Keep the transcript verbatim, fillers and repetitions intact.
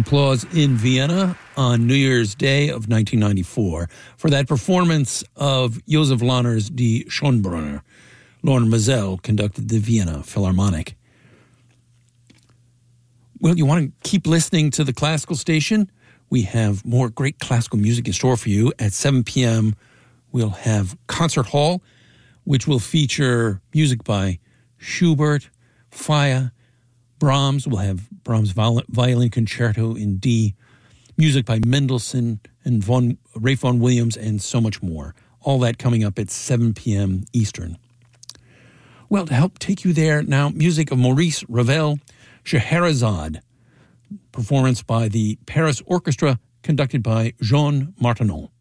applause in Vienna on New Year's Day of nineteen ninety-four for that performance of Josef Lahner's Die Schönbrunner. Lorne Mazel conducted the Vienna Philharmonic. Well, you want to keep listening to the classical station? We have more great classical music in store for you. At seven p.m., we'll have Concert Hall, which will feature music by Schubert, Faye, Brahms. We'll have Brahms' Violin Concerto in D, music by Mendelssohn and von, Ralph Vaughan Williams, and so much more. All that coming up at seven p.m. Eastern. Well, to help take you there now, music of Maurice Ravel, Scheherazade, performance by the Paris Orchestra conducted by Jean Martineau.